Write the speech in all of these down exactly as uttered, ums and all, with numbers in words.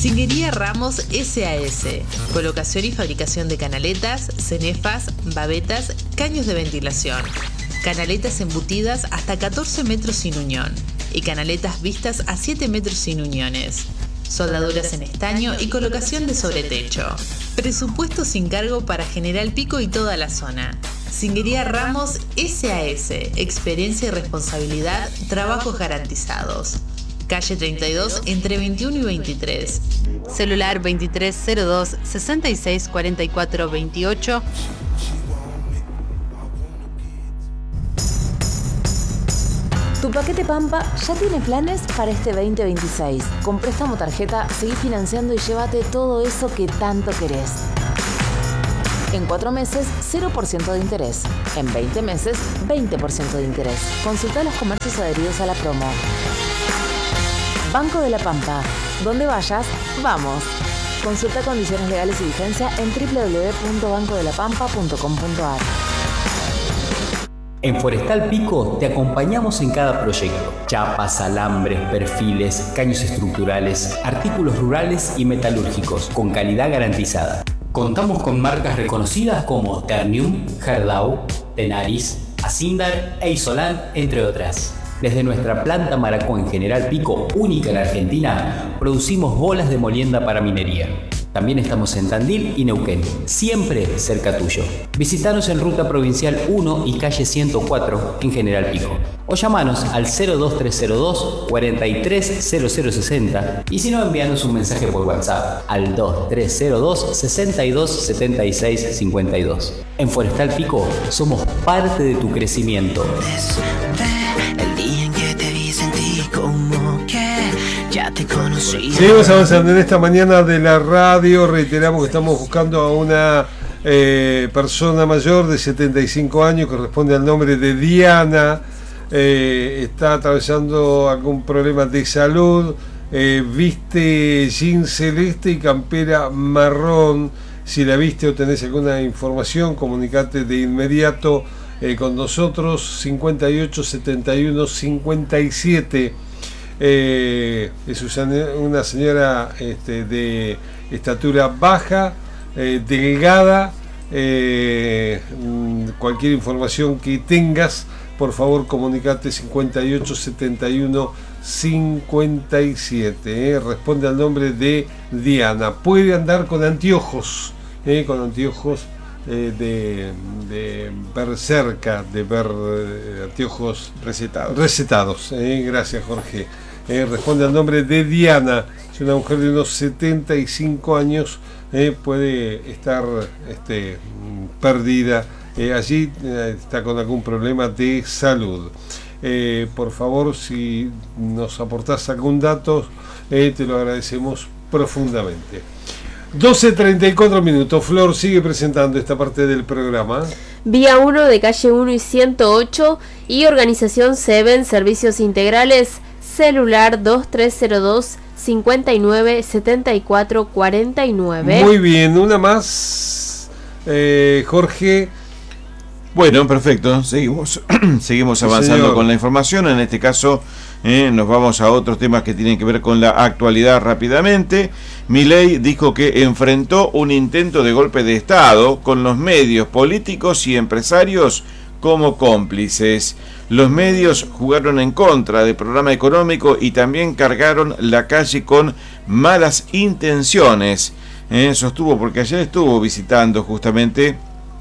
Singuería Ramos S A S. Colocación y fabricación de canaletas, cenefas, babetas, caños de ventilación. Canaletas embutidas hasta catorce metros sin unión y canaletas vistas a siete metros sin uniones. Soldaduras en estaño y colocación de sobretecho. Presupuesto sin cargo para General Pico y toda la zona. Singuería Ramos S A S. Experiencia y responsabilidad, trabajos garantizados. Calle treinta y dos, entre veintiuno y veintitrés. Celular veintitrés cero dos, sesenta y seis cuarenta y cuatro veintiocho. Tu paquete Pampa ya tiene planes para este veinte veintiséis. Con préstamo tarjeta, seguí financiando y llévate todo eso que tanto querés. En cuatro meses, cero por ciento de interés. En veinte meses, veinte por ciento de interés. Consulta los comercios adheridos a la promo. Banco de la Pampa. Donde vayas, vamos. Consulta condiciones legales y vigencia en doble u doble u doble u punto banco de la pampa punto com punto a r. En Forestal Pico te acompañamos en cada proyecto. Chapas, alambres, perfiles, caños estructurales, artículos rurales y metalúrgicos, con calidad garantizada. Contamos con marcas reconocidas como Ternium, Gerdau, Tenaris, Asindar e Isolan, entre otras. Desde nuestra planta Maracó en General Pico, única en Argentina, producimos bolas de molienda para minería. También estamos en Tandil y Neuquén, siempre cerca tuyo. Visítanos en Ruta Provincial uno y Calle ciento cuatro en General Pico. O llamanos al cero dos tres cero dos, cuarenta y tres cero cero sesenta y si no, envíanos un mensaje por WhatsApp al dos tres cero dos, sesenta y dos setenta y seis cincuenta y dos. En Forestal Pico somos parte de tu crecimiento. Seguimos avanzando en esta mañana de la radio. Reiteramos que estamos buscando a una eh, persona mayor de setenta y cinco años que responde al nombre de Diana. Eh, está atravesando algún problema de salud. Eh, viste jean celeste y campera marrón. Si la viste o tenés alguna información, comunicate de inmediato eh, con nosotros. cincuenta y ocho setenta y uno cincuenta y siete. Eh, es una señora este, de estatura baja, eh, delgada. Eh, cualquier información que tengas, por favor comunicate cincuenta y ocho setenta y uno cincuenta y siete. Eh, responde al nombre de Diana. Puede andar con anteojos, eh, con anteojos eh, de, de ver cerca, de ver eh, anteojos recetados. recetados eh, gracias, Jorge. Eh, responde al nombre de Diana. Es una mujer de unos setenta y cinco años. Eh, puede estar este, perdida. Eh, allí eh, está con algún problema de salud. Eh, por favor, si nos aportás algún dato, eh, te lo agradecemos profundamente. doce treinta y cuatro minutos. Flor sigue presentando esta parte del programa. Vía uno de calle uno y ciento ocho y organización Seven Servicios Integrales. Celular dos tres cero dos, cincuenta y nueve, setenta y cuatro cuarenta y nueve. Muy bien, una más, eh, Jorge. Bueno, perfecto, seguimos seguimos avanzando Señor. con la información. En este caso eh, nos vamos a otros temas que tienen que ver con la actualidad rápidamente. Milei dijo que enfrentó un intento de golpe de Estado con los medios políticos y empresarios como cómplices. Los medios jugaron en contra del programa económico y también cargaron la calle con malas intenciones. Eh, sostuvo, porque ayer estuvo visitando justamente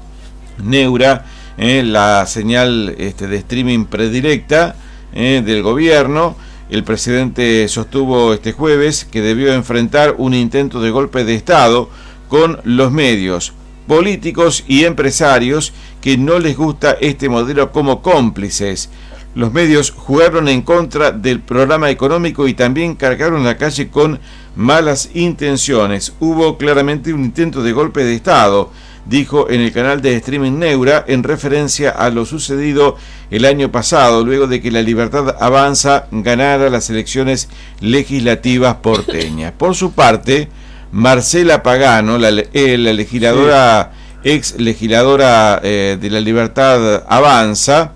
Neura, eh, la señal este, de streaming predilecta eh, del gobierno. El presidente sostuvo este jueves que debió enfrentar un intento de golpe de Estado con los medios políticos y empresarios que no les gusta este modelo como cómplices. Los medios jugaron en contra del programa económico y también cargaron la calle con malas intenciones. Hubo claramente un intento de golpe de Estado, dijo en el canal de streaming Neura en referencia a lo sucedido el año pasado, luego de que La Libertad Avanza ganara las elecciones legislativas porteñas. Por su parte, Marcela Pagano, la, eh, la legisladora, sí. ex legisladora eh, de La Libertad Avanza,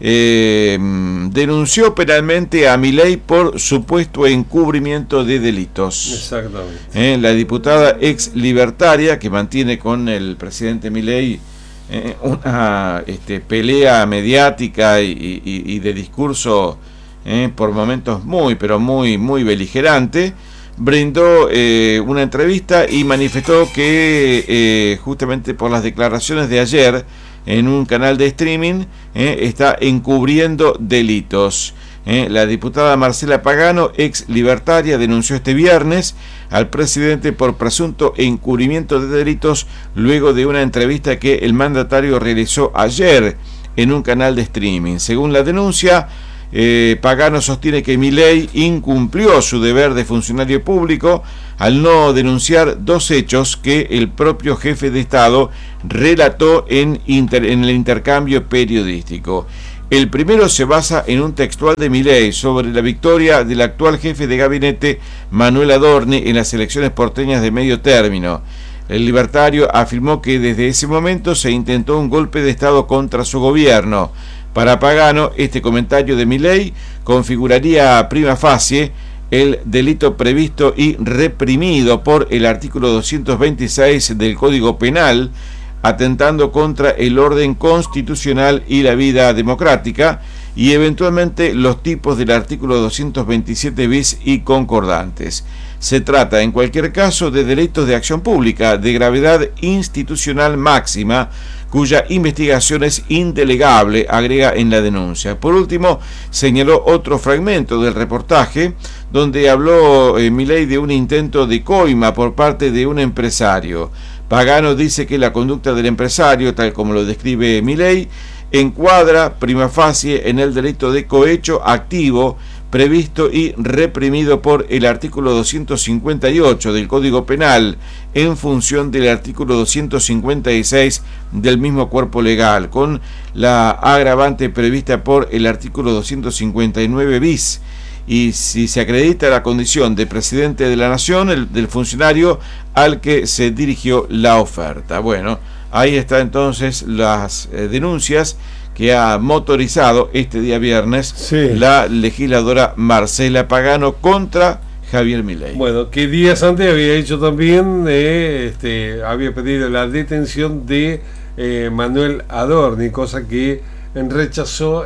eh, denunció penalmente a Milei por supuesto encubrimiento de delitos. Exactamente. Eh, la diputada ex libertaria, que mantiene con el presidente Milei eh, una este, pelea mediática y, y, y de discurso eh, por momentos muy, pero muy, muy beligerante, brindó eh, una entrevista y manifestó que eh, justamente por las declaraciones de ayer en un canal de streaming eh, está encubriendo delitos. Eh, la diputada Marcela Pagano, ex libertaria, denunció este viernes al presidente por presunto encubrimiento de delitos luego de una entrevista que el mandatario realizó ayer en un canal de streaming. Según la denuncia, Eh, Pagano sostiene que Milei incumplió su deber de funcionario público al no denunciar dos hechos que el propio jefe de Estado relató en, inter, en el intercambio periodístico. El primero se basa en un textual de Milei sobre la victoria del actual jefe de gabinete Manuel Adorni en las elecciones porteñas de medio término. El libertario afirmó que desde ese momento se intentó un golpe de Estado contra su gobierno. Para Pagano, este comentario de Milei configuraría prima facie el delito previsto y reprimido por el artículo doscientos veintiséis del Código Penal, atentando contra el orden constitucional y la vida democrática, y eventualmente los tipos del artículo doscientos veintisiete bis y concordantes. Se trata, en cualquier caso, de delitos de acción pública de gravedad institucional máxima, cuya investigación es indelegable, agrega en la denuncia. Por último, señaló otro fragmento del reportaje donde habló eh, Milei de un intento de coima por parte de un empresario. Pagano dice que la conducta del empresario, tal como lo describe Milei, encuadra prima facie en el delito de cohecho activo previsto y reprimido por el artículo doscientos cincuenta y ocho del Código Penal en función del artículo doscientos cincuenta y seis del mismo cuerpo legal, con la agravante prevista por el artículo doscientos cincuenta y nueve bis. Y si se acredita la condición de presidente de la nación, el, del funcionario al que se dirigió la oferta. Bueno, ahí está entonces las eh, denuncias que ha motorizado este día viernes sí. la legisladora Marcela Pagano contra Javier Milei. Bueno, que días antes había hecho también, eh, este, había pedido la detención de eh, Manuel Adorni, cosa que rechazó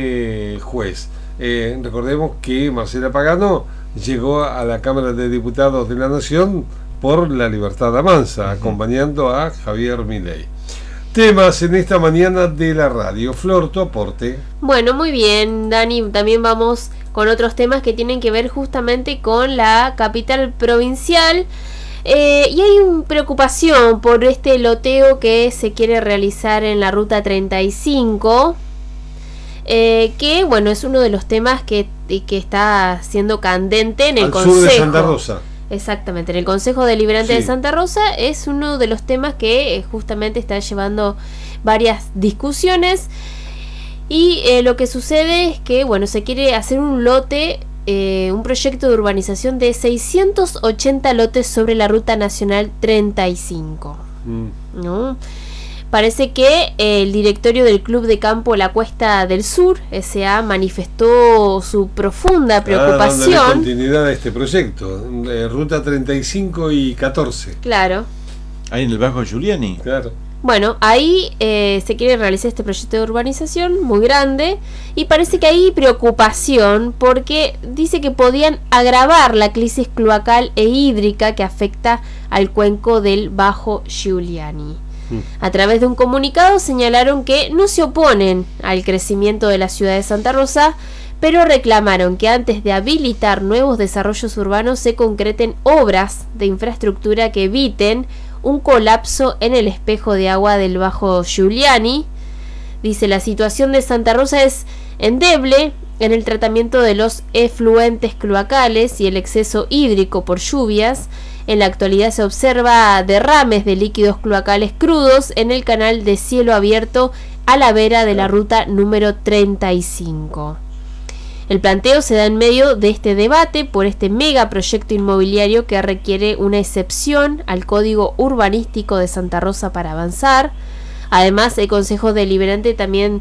el juez. Eh, recordemos que Marcela Pagano llegó a la Cámara de Diputados de la Nación por la Libertad Avanza, uh-huh. acompañando a Javier Milei. Temas en esta mañana de la radio. Flor, tu aporte. Bueno, muy bien, Dani. También vamos con otros temas que tienen que ver justamente con la capital provincial. Eh, y hay una preocupación por este loteo que se quiere realizar en la ruta treinta y cinco. Eh, que, bueno, es uno de los temas que, que está siendo candente en el Al Consejo. Sur de Santa Rosa. Exactamente, en el Consejo Deliberante sí. de Santa Rosa es uno de los temas que eh, justamente está llevando varias discusiones y eh, lo que sucede es que, bueno, se quiere hacer un lote, eh, un proyecto de urbanización de seiscientos ochenta lotes sobre la Ruta Nacional treinta y cinco, mm. ¿no? Parece que el directorio del Club de Campo La Cuesta del Sur, S A, manifestó su profunda preocupación. Ah, continuidad a este proyecto, eh, Ruta treinta y cinco y catorce. Claro. Ahí en el Bajo Giuliani. Claro. Bueno, ahí eh, se quiere realizar este proyecto de urbanización muy grande y parece que hay preocupación porque dice que podían agravar la crisis cloacal e hídrica que afecta al cuenco del Bajo Giuliani. A través de un comunicado señalaron que no se oponen al crecimiento de la ciudad de Santa Rosa, pero reclamaron que antes de habilitar nuevos desarrollos urbanos se concreten obras de infraestructura que eviten un colapso en el espejo de agua del Bajo Giuliani. Dice, la situación de Santa Rosa es endeble en el tratamiento de los efluentes cloacales y el exceso hídrico por lluvias. En la actualidad se observa derrames de líquidos cloacales crudos en el canal de cielo abierto a la vera de la ruta número treinta y cinco. El planteo se da en medio de este debate por este megaproyecto inmobiliario que requiere una excepción al Código Urbanístico de Santa Rosa para avanzar. Además, el Consejo Deliberante también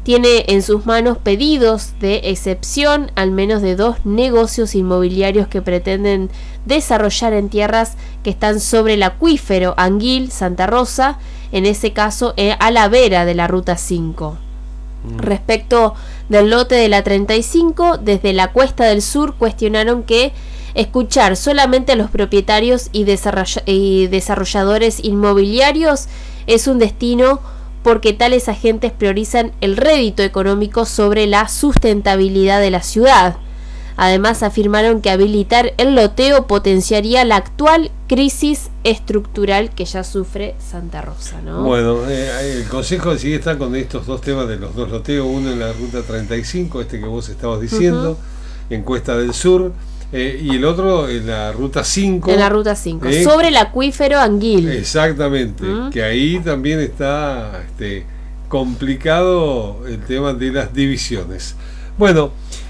tiene en sus manos pedidos de excepción al menos de dos negocios inmobiliarios que pretenden desarrollar en tierras que están sobre el acuífero Anguil, Santa Rosa, en ese caso eh, a la vera de la Ruta cinco. Mm. Respecto del lote de la treinta y cinco, desde la Cuesta del Sur cuestionaron que escuchar solamente a los propietarios y, desarroll- y desarrolladores inmobiliarios es un destino porque tales agentes priorizan el rédito económico sobre la sustentabilidad de la ciudad. Además afirmaron que habilitar el loteo potenciaría la actual crisis estructural que ya sufre Santa Rosa, ¿no? Bueno, eh, el Consejo sigue está con estos dos temas de los dos loteos, uno en la Ruta treinta y cinco, este que vos estabas diciendo, uh-huh. en Cuesta del Sur, eh, y el otro en la Ruta cinco. En la Ruta cinco, eh, sobre el acuífero Anguil. Exactamente, uh-huh. que ahí también está este, complicado el tema de las divisiones. Bueno,